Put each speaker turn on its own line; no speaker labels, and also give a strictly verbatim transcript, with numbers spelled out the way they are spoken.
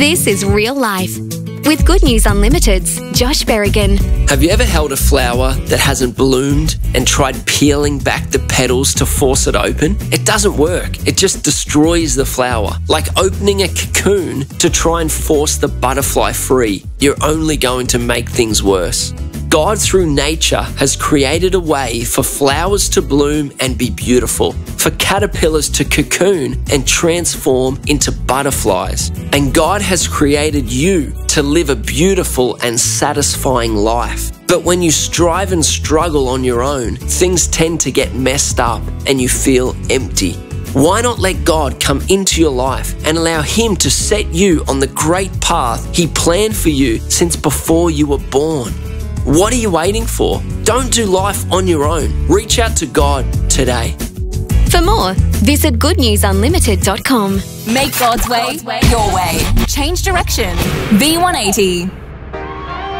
This is real life. With Good News Unlimited's Josh Berrigan.
Have you ever held a flower that hasn't bloomed and tried peeling back the petals to force it open? It doesn't work. It just destroys the flower. Like opening a cocoon to try and force the butterfly free. You're only going to make things worse. God, through nature, has created a way for flowers to bloom and be beautiful, for caterpillars to cocoon and transform into butterflies. And God has created you to live a beautiful and satisfying life. But when you strive and struggle on your own, things tend to get messed up and you feel empty. Why not let God come into your life and allow Him to set you on the great path He planned for you since before you were born? What are you waiting for? Don't do life on your own. Reach out to God today.
For more, visit good news unlimited dot com.
Make God's way your way. Change direction. V one eighty.